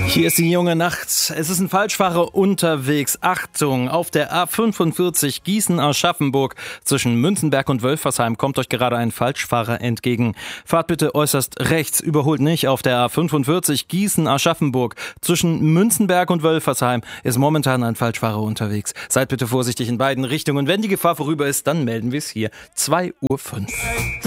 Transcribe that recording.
Hier ist die junge Nacht. Es ist ein Falschfahrer unterwegs. Achtung, auf der A45 Gießen-Aschaffenburg zwischen Münzenberg und Wölfersheim kommt euch gerade ein Falschfahrer entgegen. Fahrt bitte äußerst rechts, überholt nicht. Auf der A45 Gießen-Aschaffenburg zwischen Münzenberg und Wölfersheim ist momentan ein Falschfahrer unterwegs. Seid bitte vorsichtig in beiden Richtungen. Wenn die Gefahr vorüber ist, dann melden wir es hier. 2:05 Uhr.